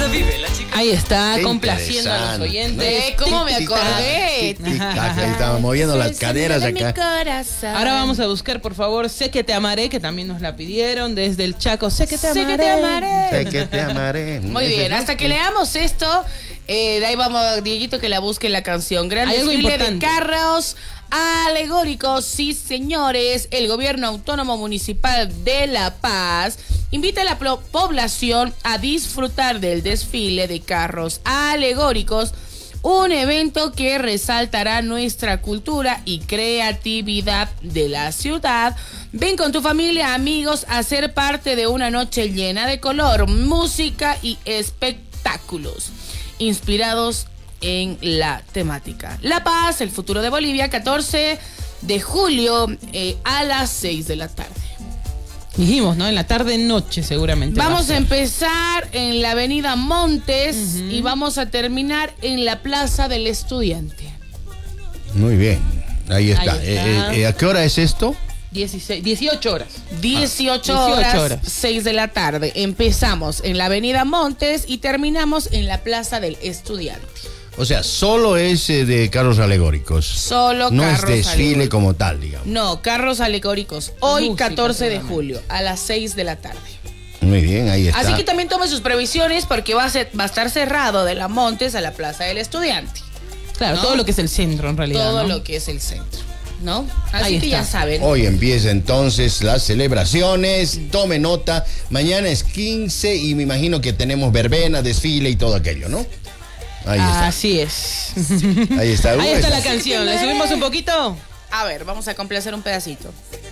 Ahí está, Qué complaciendo a los interesante. oyentes. ¿Cómo me acordé? Ahí estaba moviendo las caderas acá. Ahora vamos a buscar, por favor, Sé que te amaré, que también nos la pidieron desde el Chaco. Sé que te amaré. Sé que te amaré. Sé que te amaré. Muy bien, hasta que leamos esto, de ahí vamos, Dieguito, que la busque la canción. Gran Hay algo desfile de importante. carros alegóricos, sí señores. El gobierno autónomo municipal de La Paz invita a la población a disfrutar del desfile de carros alegóricos, un evento que resaltará nuestra cultura y creatividad de la ciudad. Ven con tu familia, amigos, a ser parte de una noche llena de color, música y espectáculos inspirados en la temática. La Paz, el futuro de Bolivia, 14 de julio a las 6 de la tarde. Dijimos, ¿no? En la tarde-noche seguramente. Vamos a empezar en la avenida Montes y vamos a terminar en la Plaza del Estudiante. Muy bien, ahí está. Ahí está. ¿A qué hora es esto? 18 horas. 18 horas, 6 de la tarde. Empezamos en la avenida Montes y terminamos en la Plaza del Estudiante. O sea, solo es de carros alegóricos. Solo no carros es desfile alegóricos. como tal, digamos. No, carros alegóricos. Hoy, Música 14 de solamente. julio, a las 6 de la tarde. Muy bien, ahí está. Así que también tome sus previsiones porque va a estar cerrado de la Montes a la Plaza del Estudiante. Claro, ¿no? todo lo que es el centro en realidad. Todo ¿no? lo que es el centro, ¿no? Así Ahí que está. ya saben. Hoy empieza entonces las celebraciones. Tome nota. Mañana es 15 y me imagino que tenemos verbena, desfile y todo aquello, ¿no? Ahí está. Así es. Ahí está. Ahí está la canción. ¿Le subimos un poquito? A ver, vamos a complacer un pedacito.